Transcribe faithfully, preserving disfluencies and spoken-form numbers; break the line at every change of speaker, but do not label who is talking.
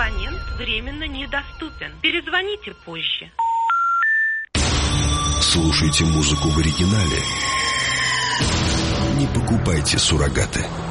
Абонент временно недоступен. Перезвоните позже.
Слушайте музыку в оригинале. Не покупайте суррогаты.